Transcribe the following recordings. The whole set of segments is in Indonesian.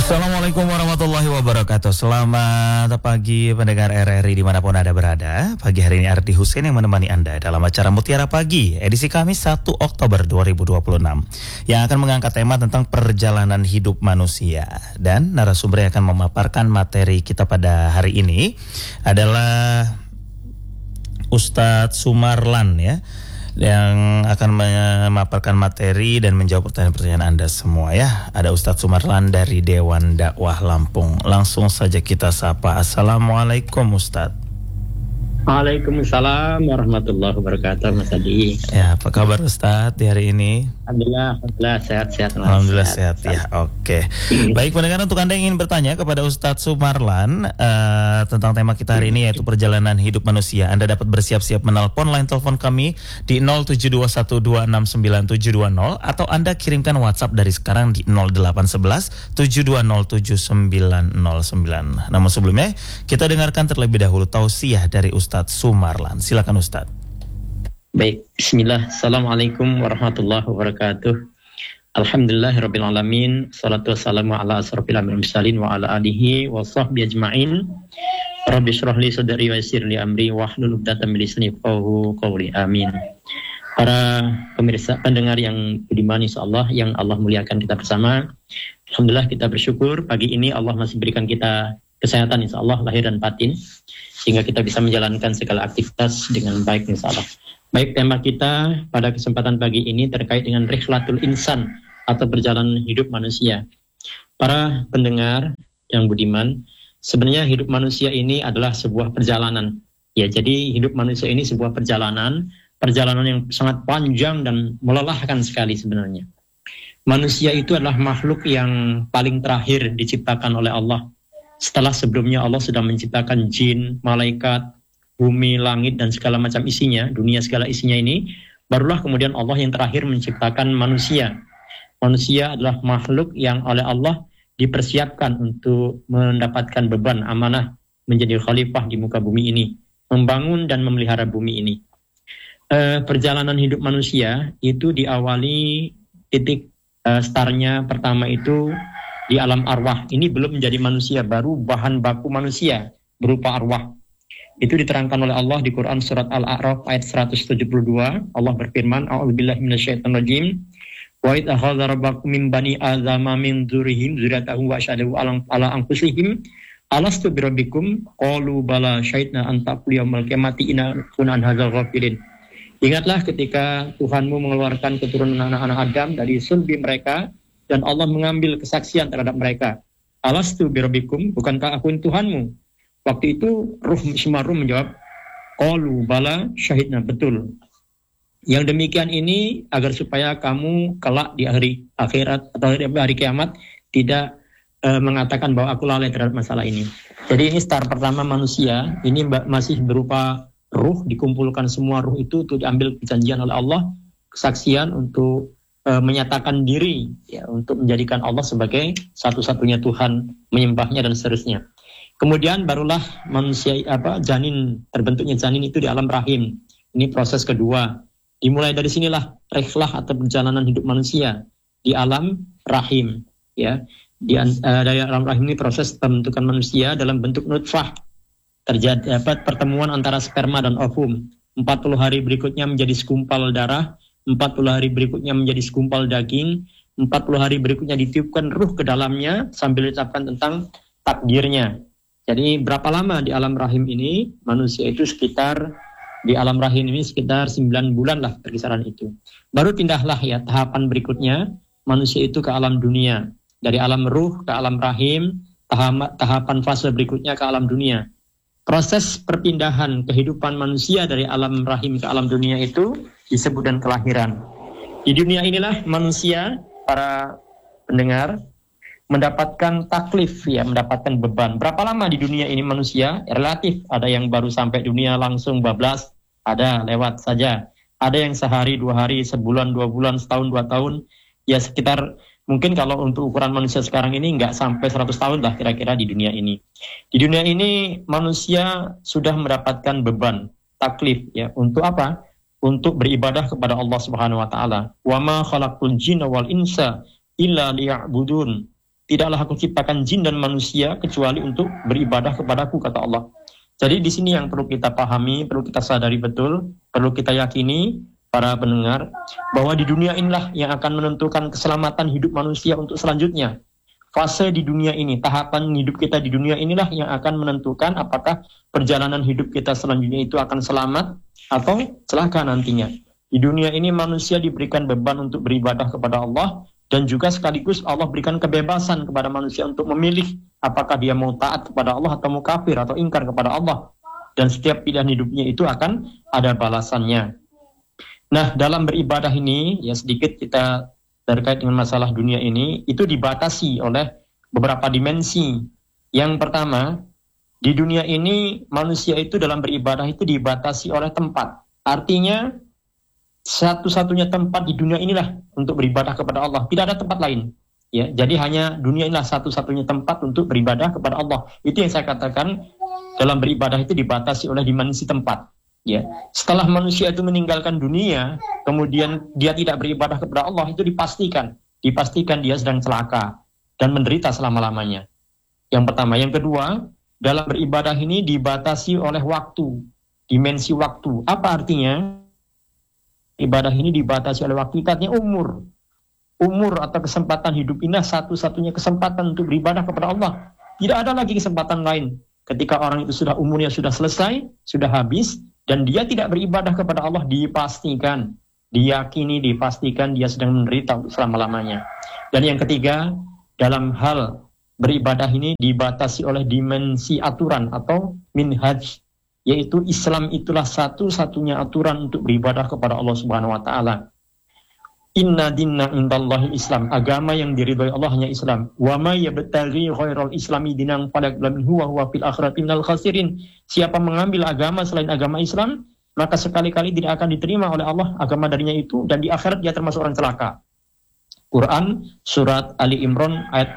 Assalamualaikum warahmatullahi wabarakatuh. Selamat pagi pendengar RRI dimanapun Anda berada. Pagi hari ini Ardi Hussein yang menemani Anda dalam acara Mutiara Pagi edisi Kamis 1 Oktober 2026 yang akan mengangkat tema tentang perjalanan hidup manusia. Dan narasumber yang akan memaparkan materi kita pada hari ini adalah Ustadz Sumarlan ya, yang akan memaparkan materi dan menjawab pertanyaan-pertanyaan Anda semua ya. Ada Ustadz Sumarlan dari Dewan Dakwah Lampung. Langsung saja kita sapa. Assalamualaikum Ustadz. Waalaikumsalam warahmatullahi wabarakatuh, Mas Adi. Ya, apa kabar Ustadz di hari ini? Alhamdulillah sehat-sehat. Alhamdulillah sehat ya, oke. Baik pendengar, untuk Anda yang ingin bertanya kepada Ustadz Sumarlan tentang tema kita hari ini yaitu perjalanan hidup manusia, Anda dapat bersiap-siap menelpon line telepon kami di 07212697720 atau Anda kirimkan WhatsApp dari sekarang di 0811-7207-909. Namun sebelumnya kita dengarkan terlebih dahulu tausiah dari Ustadz Sumarlan. Silakan Ustadz. Baik, bismillah. Assalamualaikum warahmatullahi wabarakatuh. Alhamdulillahirabbil alamin. Shalatu wassalamu ala asrofil anbiya'i mursalin wa ala alihi wa sahbihi ajma'in. Rabbi shrah li sadri wa yassir li amri wahlul 'uqdatam min lisani yafqahu qawli. Amin. Para pemirsa pendengar yang budiman insyaallah, yang Allah muliakan kita bersama. Alhamdulillah kita bersyukur pagi ini Allah masih berikan kita kesehatan insyaallah lahir dan batin, sehingga kita bisa menjalankan segala aktivitas dengan baik insyaallah. Baik, tema kita pada kesempatan pagi ini terkait dengan rihlatul insan atau perjalanan hidup manusia. Para pendengar yang budiman, sebenarnya hidup manusia ini adalah sebuah perjalanan. Ya, jadi hidup manusia ini sebuah perjalanan yang sangat panjang dan melelahkan sekali sebenarnya. Manusia itu adalah makhluk yang paling terakhir diciptakan oleh Allah. Setelah sebelumnya Allah sudah menciptakan jin, malaikat, bumi, langit, dan segala macam isinya, dunia segala isinya ini, barulah kemudian Allah yang terakhir menciptakan manusia. Manusia adalah makhluk yang oleh Allah dipersiapkan untuk mendapatkan beban amanah menjadi khalifah di muka bumi ini, membangun dan memelihara bumi ini. Perjalanan hidup manusia itu diawali titik startnya pertama itu di alam arwah. Ini belum menjadi manusia, baru bahan baku manusia berupa arwah. Itu diterangkan oleh Allah di Quran surat Al-A'raf ayat 172. Allah berfirman, A'udzubillahi minasyaitonirrajim. Wa idh akhadha rabbukum min bani adama min dzurriyyahim dzurriyyatahum wa asyhadu ala anfusihim alastu birabbikum qalu bala syahidna an taqulu yaumal qiyamati inna kunna an hadzal ghafilin. Ingatlah ketika Tuhanmu mengeluarkan keturunan anak-anak Adam dari sulbi mereka dan Allah mengambil kesaksian terhadap mereka. Alastu birabbikum, bukankah aku Tuhanmu? Waktu itu semua ruh menjawab, qalu bala syahidna, betul. Yang demikian ini agar supaya kamu kelak di hari akhirat atau di hari kiamat tidak mengatakan bahwa aku lalai terhadap masalah ini. Jadi ini start pertama manusia, ini masih berupa ruh, dikumpulkan semua ruh itu untuk diambil perjanjian oleh Allah, kesaksian untuk menyatakan diri ya, untuk menjadikan Allah sebagai satu-satunya Tuhan, menyembahnya dan seterusnya. Kemudian barulah manusia janin, terbentuknya janin itu di alam rahim. Ini proses kedua. Dimulai dari sinilah rihlah atau perjalanan hidup manusia di alam rahim. Ya, dari alam rahim ini proses pembentukan manusia dalam bentuk nutfah. Terjadi pertemuan antara sperma dan ovum. 40 hari berikutnya menjadi segumpal darah. 40 hari berikutnya menjadi segumpal daging. 40 hari berikutnya ditiupkan ruh ke dalamnya sambil diucapkan tentang takdirnya. Jadi berapa lama di alam rahim ini? Manusia itu di alam rahim ini sekitar 9 bulan lah perkisaran itu. Baru pindahlah ya tahapan berikutnya, manusia itu ke alam dunia. Dari alam ruh ke alam rahim, tahapan fase berikutnya ke alam dunia. Proses perpindahan kehidupan manusia dari alam rahim ke alam dunia itu disebut dengan kelahiran. Di dunia inilah manusia, para pendengar, mendapatkan taklif, ya, mendapatkan beban. Berapa lama di dunia ini manusia? Relatif. Ada yang baru sampai dunia langsung bablas, ada lewat saja. Ada yang sehari, 2 hari, sebulan, 2 bulan, setahun, 2 tahun. Ya sekitar, mungkin kalau untuk ukuran manusia sekarang ini nggak sampai 100 tahun lah kira-kira di dunia ini. Di dunia ini manusia sudah mendapatkan beban, taklif, ya. Untuk apa? Untuk beribadah kepada Allah Subhanahu wa taala. Wa ma khalaqtul jinna wal insa illa liya'budun. tidaklah aku ciptakan jin dan manusia kecuali untuk beribadah kepadaku, kata Allah. Jadi di sini yang perlu kita pahami, perlu kita sadari betul, perlu kita yakini para pendengar, bahwa di dunia inilah yang akan menentukan keselamatan hidup manusia untuk selanjutnya. Fase di dunia ini, tahapan hidup kita di dunia inilah yang akan menentukan apakah perjalanan hidup kita selanjutnya itu akan selamat atau celaka nantinya. Di dunia ini manusia diberikan beban untuk beribadah kepada Allah, dan juga sekaligus Allah berikan kebebasan kepada manusia untuk memilih apakah dia mau taat kepada Allah atau mau kafir atau ingkar kepada Allah. Dan setiap pilihan hidupnya itu akan ada balasannya. Nah, dalam beribadah ini, ya sedikit kita terkait dengan masalah dunia ini, itu dibatasi oleh beberapa dimensi. Yang pertama, di dunia ini manusia itu dalam beribadah itu dibatasi oleh tempat. Artinya, satu-satunya tempat di dunia inilah untuk beribadah kepada Allah. Tidak ada tempat lain. Ya, jadi hanya dunia inilah satu-satunya tempat untuk beribadah kepada Allah. Itu yang saya katakan, dalam beribadah itu dibatasi oleh dimensi tempat. Ya, setelah manusia itu meninggalkan dunia, kemudian dia tidak beribadah kepada Allah, itu dipastikan dia sedang celaka dan menderita selama-lamanya. Yang pertama. Yang kedua, dalam beribadah ini dibatasi oleh waktu, dimensi waktu. Apa artinya? Ibadah ini dibatasi oleh waktu, artinya umur atau kesempatan hidup ini satu-satunya kesempatan untuk beribadah kepada Allah. Tidak ada lagi kesempatan lain. Ketika orang itu sudah umurnya sudah selesai, sudah habis, dan dia tidak beribadah kepada Allah, dipastikan, diyakini, dipastikan dia sedang menderita untuk selama-lamanya. Dan yang ketiga, dalam hal beribadah ini dibatasi oleh dimensi aturan atau minhaj, yaitu Islam itulah satu-satunya aturan untuk beribadah kepada Allah Subhanahu wa taala. Inna dinna indallahi Islam, agama yang diridhoi Allah hanya Islam. Wa may yabtaghi ghairal islami dinan falaqad huwa fil akhirati minal khasirin. Siapa mengambil agama selain agama Islam, maka sekali-kali tidak akan diterima oleh Allah agama darinya itu, dan di akhirat dia termasuk orang celaka. Quran surat Ali Imran ayat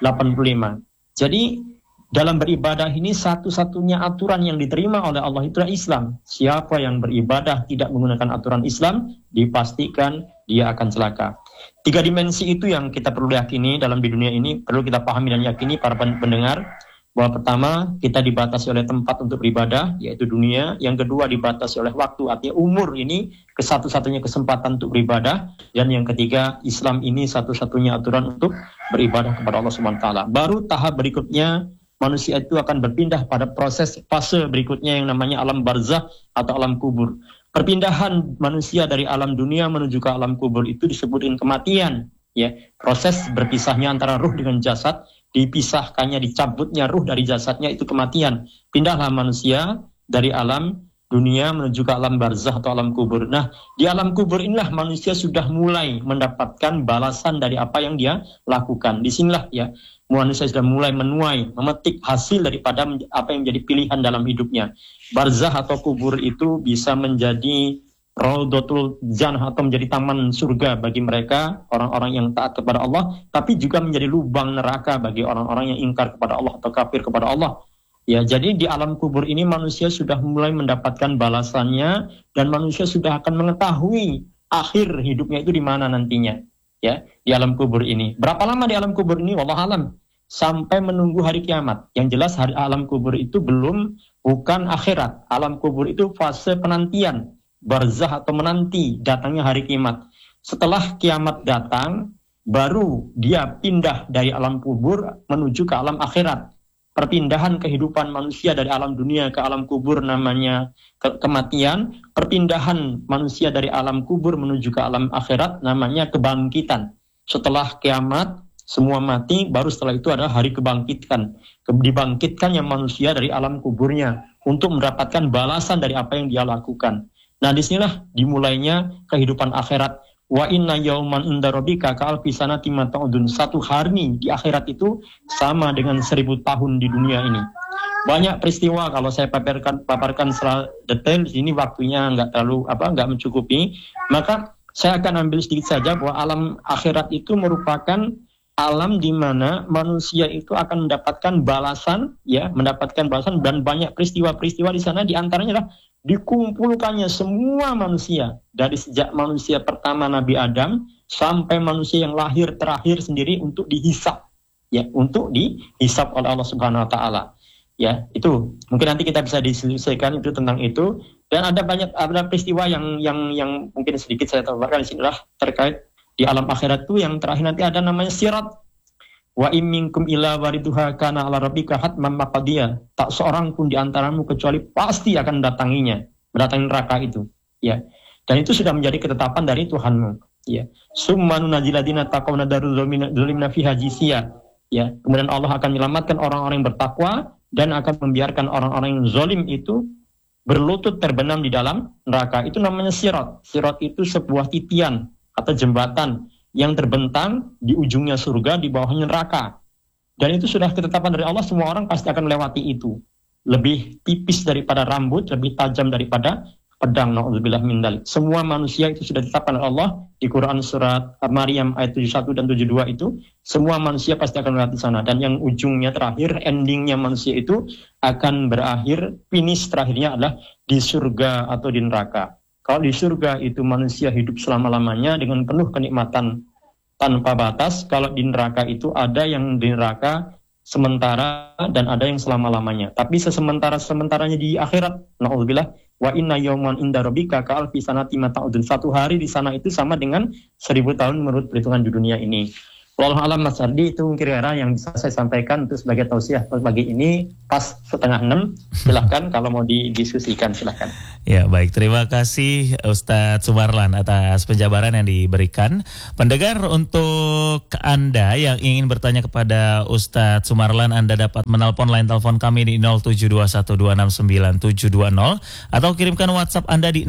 85. Jadi dalam beribadah ini satu-satunya aturan yang diterima oleh Allah itu adalah Islam. Siapa yang beribadah tidak menggunakan aturan Islam, dipastikan dia akan celaka. 3 dimensi itu yang kita perlu yakini dalam di dunia ini, perlu kita pahami dan yakini para pendengar, bahwa pertama kita dibatasi oleh tempat untuk beribadah, yaitu dunia. Yang kedua dibatasi oleh waktu, artinya umur ini satu-satunya kesempatan untuk beribadah. Dan yang ketiga, Islam ini satu-satunya aturan untuk beribadah kepada Allah Subhanahu wa taala. Baru tahap berikutnya manusia itu akan berpindah pada proses fase berikutnya yang namanya alam barzakh atau alam kubur. Perpindahan manusia dari alam dunia menuju ke alam kubur itu disebut dengan kematian. Ya, proses berpisahnya antara ruh dengan jasad, dipisahkannya, dicabutnya ruh dari jasadnya, itu kematian. Pindahlah manusia dari alam dunia menuju ke alam barzakh atau alam kubur. Nah, di alam kubur inilah manusia sudah mulai mendapatkan balasan dari apa yang dia lakukan. Di sinilah ya manusia sudah mulai menuai, memetik hasil daripada apa yang menjadi pilihan dalam hidupnya. Barzakh atau kubur itu bisa menjadi Raudhatul Jannah atau menjadi taman surga bagi mereka, orang-orang yang taat kepada Allah, tapi juga menjadi lubang neraka bagi orang-orang yang ingkar kepada Allah atau kafir kepada Allah. Ya, jadi di alam kubur ini manusia sudah mulai mendapatkan balasannya, dan manusia sudah akan mengetahui akhir hidupnya itu di mana nantinya. Ya, di alam kubur ini. Berapa lama di alam kubur ini? Wallahu alam. Sampai menunggu hari kiamat. Yang jelas alam kubur itu bukan akhirat. Alam kubur itu fase penantian, barzakh atau menanti datangnya hari kiamat. Setelah kiamat datang, baru dia pindah dari alam kubur menuju ke alam akhirat. Perpindahan kehidupan manusia dari alam dunia ke alam kubur namanya kematian. Perpindahan manusia dari alam kubur menuju ke alam akhirat namanya kebangkitan. Setelah kiamat semua mati, baru setelah itu ada hari kebangkitan. Dibangkitkannya manusia dari alam kuburnya untuk mendapatkan balasan dari apa yang dia lakukan. Nah, disinilah dimulainya kehidupan akhirat. Wa inna yauman inda rabbika ka'alfi sanatin mimma ta'udun. Satu hari di akhirat itu sama dengan 1000 tahun di dunia ini. Banyak peristiwa, kalau saya paparkan secara detail, ini waktunya nggak mencukupi. Maka saya akan ambil sedikit saja bahwa alam akhirat itu merupakan alam di mana manusia itu akan mendapatkan balasan, dan banyak peristiwa-peristiwa di sana. Di antaranya adalah dikumpulkannya semua manusia dari sejak manusia pertama Nabi Adam sampai manusia yang lahir terakhir sendiri untuk dihisab. ya untuk dihisab oleh Allah Subhanahu wa taala. Ya, itu mungkin nanti kita bisa diselesaikan itu tentang itu. Dan ada peristiwa yang mungkin sedikit saya tambahkan di sinilah terkait di alam akhirat itu yang terakhir nanti ada namanya sirat. Wa im minkum illa wariduha kana ala rabbika hatman maqdiya. Tak seorang pun di antaramu kecuali pasti akan mendatangi neraka itu. Ya. Dan itu sudah menjadi ketetapan dari Tuhanmu. Ya. Summa nunajjiladina taqawna darul zalimina fiha jisya. Ya. Kemudian Allah akan menyelamatkan orang-orang yang bertakwa dan akan membiarkan orang-orang yang zalim itu berlutut terbenam di dalam neraka. Itu namanya sirat. Sirat itu sebuah titian atau jembatan yang terbentang di ujungnya surga, di bawahnya neraka. Dan itu sudah ketetapan dari Allah, semua orang pasti akan melewati itu. Lebih tipis daripada rambut, lebih tajam daripada pedang, na'udzubillah min dzalik. Semua manusia itu sudah ditetapkan oleh Allah di Quran surat Maryam ayat 71 dan 72 itu, semua manusia pasti akan melewati sana. Dan yang ujungnya terakhir, endingnya manusia itu akan berakhir, finish terakhirnya adalah di surga atau di neraka. Kalau di surga itu manusia hidup selama-lamanya dengan penuh kenikmatan tanpa batas. Kalau di neraka itu ada yang di neraka sementara dan ada yang selama-lamanya. Tapi sementara-sementaranya di akhirat, na'udzubillah, wa inna yawman inda rabbika ka'alfi sanati ma ta'udun. Satu hari di sana itu sama dengan 1000 tahun menurut perhitungan di dunia ini. Wallahu a'lam. Mas Ardi, itu kira-kira yang bisa saya sampaikan untuk sebagai tausiah pagi ini. Pas 5:30, silahkan kalau mau didiskusikan silahkan. Ya, baik, terima kasih Ustadz Sumarlan atas penjabaran yang diberikan. Pendengar, untuk Anda yang ingin bertanya kepada Ustadz Sumarlan, Anda dapat menelpon line telepon kami di 07212699720 atau kirimkan WhatsApp Anda di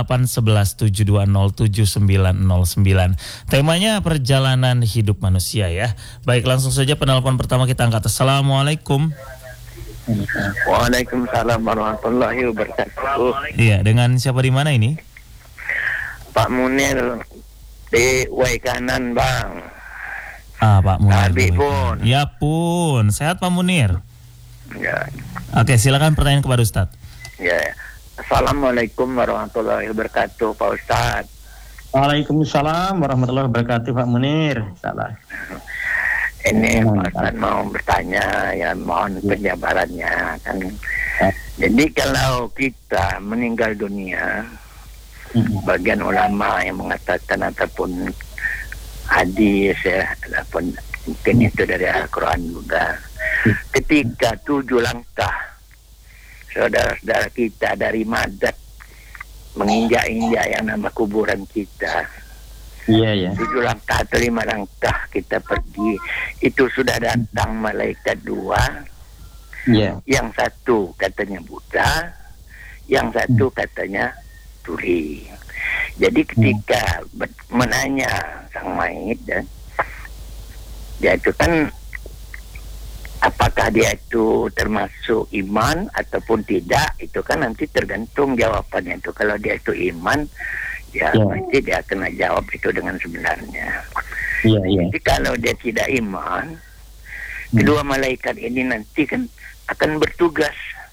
081172079909. Temanya perjalanan hidup manusia ya. Baik, langsung saja penelpon pertama kita angkat. Assalamualaikum. Waalaikumsalam warahmatullahi wabarakatuh. Iya, dengan siapa di mana ini? Pak Munir di Waikanan, Bang. Pak Munir. Abi pun. Ya pun, sehat Pak Munir. Ya. Oke, silakan pertanyaan kepada Ustadz. Ya. Assalamualaikum warahmatullahi wabarakatuh, Pak Ustadz. Waalaikumsalam warahmatullahi wabarakatuh, Pak Munir. Salah. Ini Pak Ustadz mau bertanya, ya mohon penjabarannya kan. Jadi kalau kita meninggal dunia, bagian ulama yang mengatakan ataupun hadis ya, ataupun mungkin itu dari Al-Quran juga, ketika 7 langkah saudara-saudara kita dari Madat menginjak-injak yang nama kuburan kita, Iya. 7 langkah atau 5 langkah kita pergi, itu sudah datang malaikat 2. Iya. Yang satu katanya buta, yang satu katanya tuli. Jadi ketika menanya sang mayit, dia itu kan apakah dia itu termasuk iman ataupun tidak, itu kan nanti tergantung jawabannya itu. Kalau dia itu iman, ya nanti dia akan jawab itu dengan sebenarnya. Iya. Jadi kalau dia tidak iman, kedua malaikat ini nanti kan akan bertugas.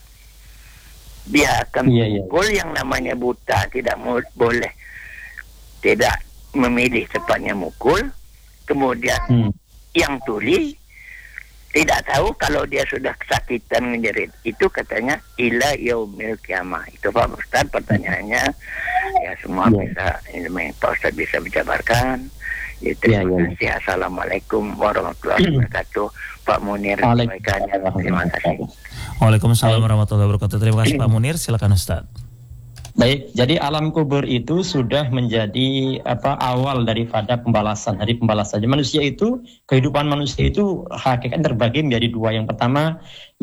Dia akan memukul yang namanya buta, tidak boleh, tidak memilih cepatnya mukul. Kemudian yang tuli tidak tahu kalau dia sudah kesakitan menjerit. Itu katanya ila yaumil qiyamah. Itu Pak Ustaz pertanyaannya. Ya semua bisa, ini Pak Ustaz bisa menjabarkan. Ya, terima kasih. Assalamualaikum warahmatullahi wabarakatuh. Pak Munir. Terima kasih. Waalaikumsalam warahmatullahi wabarakatuh. Terima kasih Pak Munir. Silakan Ustaz. Baik, jadi alam kubur itu sudah menjadi awal daripada pembalasan. Dari pembalasan manusia itu, kehidupan manusia itu hakikat terbagi menjadi 2. Yang pertama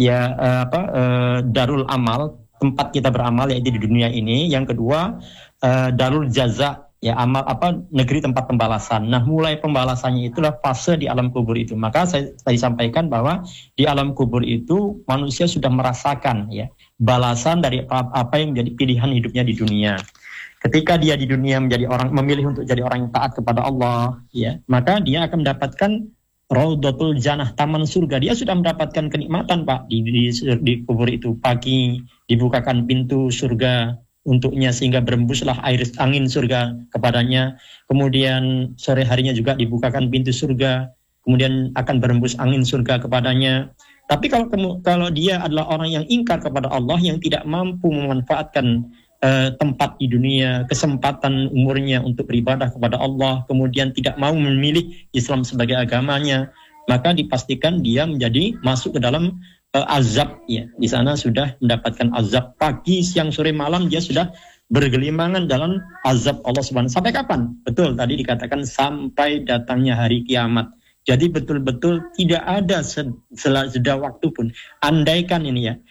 darul amal, tempat kita beramal yaitu di dunia ini. Yang kedua darul jaza, ya amal negeri tempat pembalasan. Nah, mulai pembalasannya itulah fase di alam kubur itu. Maka saya tadi sampaikan bahwa di alam kubur itu manusia sudah merasakan balasan dari apa yang menjadi pilihan hidupnya di dunia. Ketika dia di dunia memilih untuk jadi orang yang taat kepada Allah, maka dia akan mendapatkan Raudatul Jannah, taman surga. Dia sudah mendapatkan kenikmatan, Pak, di kubur itu. Pagi dibukakan pintu surga untuknya sehingga berembuslah angin surga kepadanya. Kemudian sore harinya juga dibukakan pintu surga. kemudian akan berembus angin surga kepadanya. Tapi kalau dia adalah orang yang ingkar kepada Allah, yang tidak mampu memanfaatkan tempat di dunia, kesempatan umurnya untuk beribadah kepada Allah, kemudian tidak mau memilih Islam sebagai agamanya, maka dipastikan dia menjadi masuk ke dalam azab. Ya, di sana sudah mendapatkan azab pagi, siang, sore, malam, dia sudah bergelimangan dalam azab Allah Subhanahu. Sampai kapan? Betul, tadi dikatakan sampai datangnya hari kiamat. Jadi betul-betul tidak ada seda waktu pun. Andaikan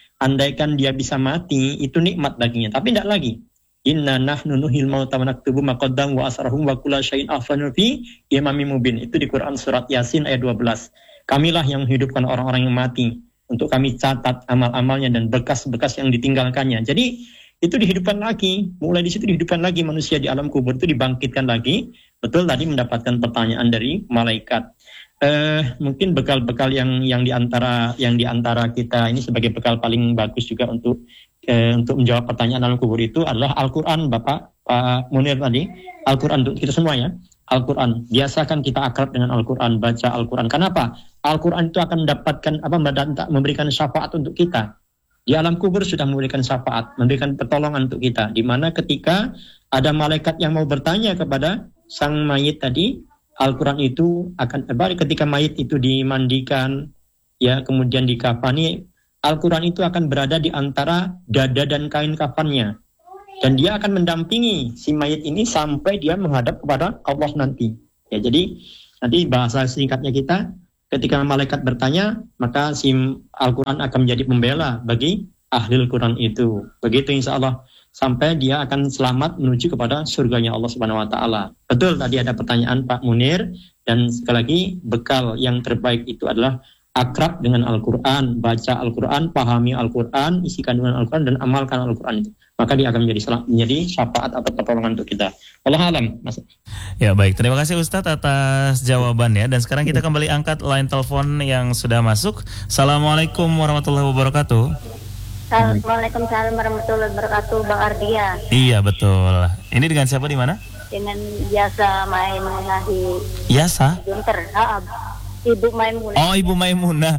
dia bisa mati, itu nikmat baginya. Tapi tidak lagi. Inna nahnu nuhil mauta wa naktubu ma qaddam wa asrahum wa kulla syai'in ahsanu fi imamin mubin. Itu di Quran surat Yasin ayat 12. Kamilah yang menghidupkan orang-orang yang mati, untuk kami catat amal-amalnya dan bekas-bekas yang ditinggalkannya. Jadi itu dihidupkan lagi. Mulai di situ dihidupkan lagi manusia di alam kubur, itu dibangkitkan lagi. Betul, tadi mendapatkan pertanyaan dari malaikat. Mungkin bekal-bekal yang di antara kita ini sebagai bekal paling bagus juga untuk menjawab pertanyaan alam kubur itu adalah Al-Quran, Pak Munir tadi. Al-Quran untuk kita semua ya. Al-Quran, biasakan kita akrab dengan Al-Quran, baca Al-Quran. Kenapa? Al-Quran itu akan memberikan syafaat untuk kita. Di alam kubur sudah memberikan syafaat, memberikan pertolongan untuk kita. Di mana ketika ada malaikat yang mau bertanya kepada sang mayit tadi, Al-Quran itu akan ketika mayit itu dimandikan, ya kemudian dikafani, Al-Quran itu akan berada di antara dada dan kain kafannya, dan dia akan mendampingi si mayit ini sampai dia menghadap kepada Allah nanti. Ya, jadi nanti bahasa singkatnya kita, ketika malaikat bertanya, maka si Al-Quran akan menjadi pembela bagi ahli Al-Quran itu. Begitu insya Allah, sampai dia akan selamat menuju kepada surganya Allah Subhanahu wa taala. Betul, tadi ada pertanyaan Pak Munir, dan sekali lagi bekal yang terbaik itu adalah akrab dengan Al-Quran, baca Al-Quran, pahami Al-Quran, isi kandungan Al-Quran, dan amalkan Al-Quran itu. Maka dia akan menjadi syafaat atau pertolongan untuk kita. Wallahu a'lam. Ya baik, terima kasih Ustadz atas jawabannya. Dan sekarang kita kembali angkat line telepon yang sudah masuk. Assalamualaikum warahmatullahi wabarakatuh. Waalaikumsalam warahmatullahi wabarakatuh, Bang Ardia. Iya betul. Ini dengan siapa di mana? Dengan Yasa Maimunah di Yasa? Gunter. Ibu Maimunah. Oh, Ibu Maimunah.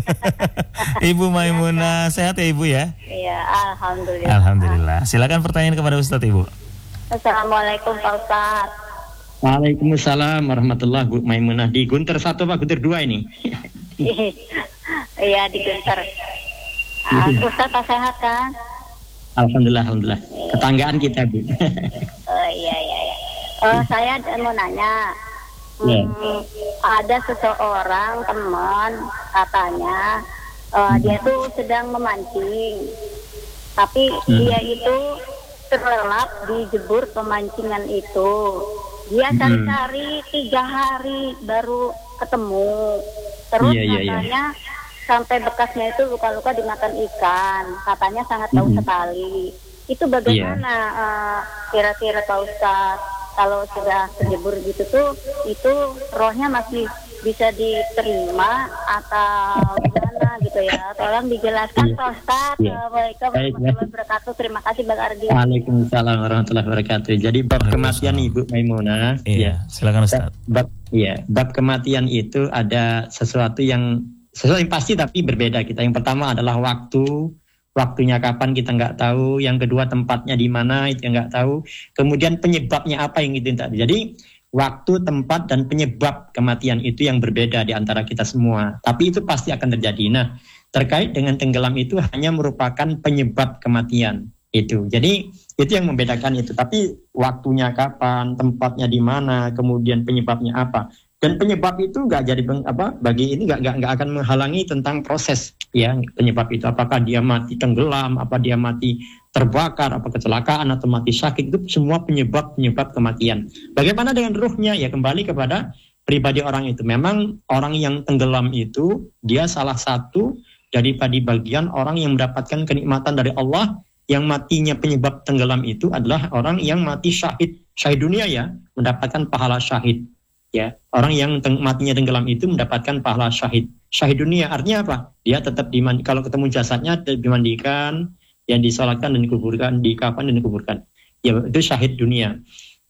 Ibu Maimunah, sehat ya Ibu ya? Iya, alhamdulillah. Alhamdulillah. Silakan pertanyaan kepada Ustadz Ibu. Assalamualaikum Pak Ustadz. Waalaikumsalam warahmatullahi wabarakatuh. Maimunah di Gunter 1 Pak, Gunter 2 ini. Iya di Gunter. Ustadz sehat kan? Alhamdulillah. Tetanggaan kita Bu. Iya. Saya mau nanya. Ada seseorang teman katanya dia tuh sedang memancing, tapi dia itu terlelap dijebur pemancingan itu. Dia cari-cari 3 hari baru ketemu. Terus katanya sampai bekasnya itu luka-luka dimakan ikan. Katanya sangat tahu sekali. Itu bagaimana kira-kira Pak Ustadz? Kalau sudah terjebur gitu tuh, itu rohnya masih bisa diterima atau gimana gitu ya? Tolong dijelaskan Pak Ustadz. Assalamualaikum warahmatullahi wabarakatuh. Terima kasih Bang Ardi. Waalaikumsalam warahmatullahi wabarakatuh. Jadi bab kematian Ibu Maimunah. Iya, silakan Ustadz. Bab kematian itu ada sesuatu yang pasti tapi berbeda kita. Yang pertama adalah waktunya kapan kita nggak tahu. Yang kedua tempatnya di mana itu nggak tahu. Kemudian penyebabnya apa yang itu tadi. Jadi waktu, tempat, dan penyebab kematian itu yang berbeda di antara kita semua. Tapi itu pasti akan terjadi. Nah, terkait dengan tenggelam itu hanya merupakan penyebab kematian itu. Jadi itu yang membedakan itu. Tapi waktunya kapan, tempatnya di mana, kemudian penyebabnya apa. Dan penyebab itu nggak jadi bagi ini nggak akan menghalangi tentang proses ya penyebab itu. Apakah dia mati tenggelam, apa dia mati terbakar, apa kecelakaan atau mati sakit, itu semua penyebab kematian. Bagaimana dengan ruhnya? Ya kembali kepada pribadi orang itu. Memang orang yang tenggelam itu dia salah satu daripada bagian orang yang mendapatkan kenikmatan dari Allah. Yang matinya penyebab tenggelam itu adalah orang yang mati syahid dunia ya, mendapatkan pahala syahid. Ya, orang yang matinya tenggelam itu mendapatkan pahala syahid dunia. Artinya apa? Dia tetap kalau ketemu jasadnya dimandikan, yang disolatkan dan dikuburkan, dikafan dan dikuburkan. Ya, itu syahid dunia. Nah,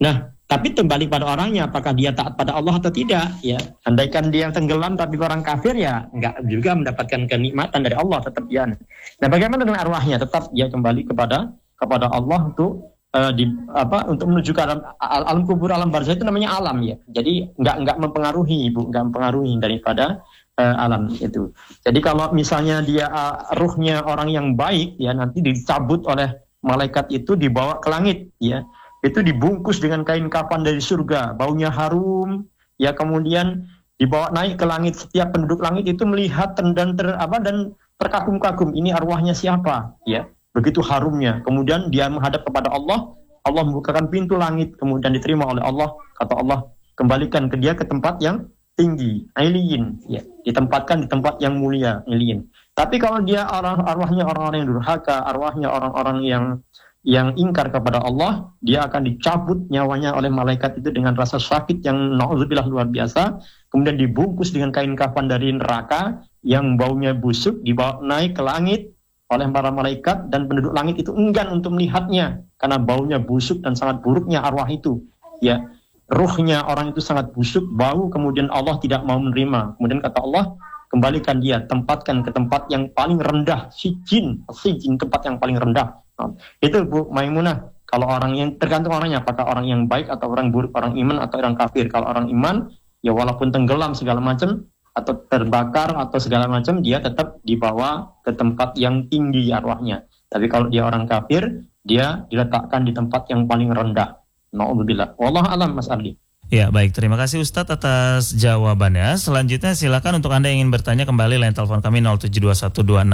Tapi kembali pada orangnya, apakah dia taat pada Allah atau tidak, ya. Andaikan dia yang tenggelam tapi orang kafir, ya enggak juga mendapatkan kenikmatan dari Allah, tetap dia. Nah, bagaimana dengan arwahnya? Tetap dia kembali kepada Allah untuk untuk menuju ke alam kubur, alam barzah itu namanya alam, ya. Jadi enggak mempengaruhi, enggak mempengaruhi daripada alam itu. Jadi kalau misalnya dia ruhnya orang yang baik, ya, nanti dicabut oleh malaikat itu, dibawa ke langit, ya. Itu dibungkus dengan kain kafan dari surga, baunya harum, ya, kemudian dibawa naik ke langit. Setiap penduduk langit itu melihat dan terkagum-kagum, ini arwahnya siapa, ya, begitu harumnya. Kemudian dia menghadap kepada Allah, Allah membukakan pintu langit, kemudian diterima oleh Allah. Kata Allah, kembalikan ke dia ke tempat yang tinggi, iliyin, ya, ditempatkan di tempat yang mulia, iliyin. Tapi kalau dia arwahnya orang-orang yang durhaka, arwahnya orang-orang yang ingkar kepada Allah, dia akan dicabut nyawanya oleh malaikat itu dengan rasa sakit yang na'udzubillah luar biasa, kemudian dibungkus dengan kain kafan dari neraka yang baunya busuk, dibawa naik ke langit oleh para malaikat, dan penduduk langit itu enggan untuk melihatnya karena baunya busuk dan sangat buruknya arwah itu, ya. Ruhnya orang itu sangat busuk, bau, kemudian Allah tidak mau menerima. Kemudian kata Allah, kembalikan dia, tempatkan ke tempat yang paling rendah, sijin, tempat yang paling rendah. Itu Bu Maimunah, kalau orang yang tergantung orangnya, apakah orang yang baik atau orang buruk, orang iman atau orang kafir. Kalau orang iman, ya walaupun tenggelam segala macam atau terbakar atau segala macam, dia tetap dibawa ke tempat yang tinggi arwahnya. Tapi kalau dia orang kafir, dia diletakkan di tempat yang paling rendah. Na'udzubillah. Wallahu a'lam, Mas Ardi. Ya, baik, terima kasih Ustadz atas jawabannya. Selanjutnya silakan untuk Anda yang ingin bertanya kembali, line telepon kami 072126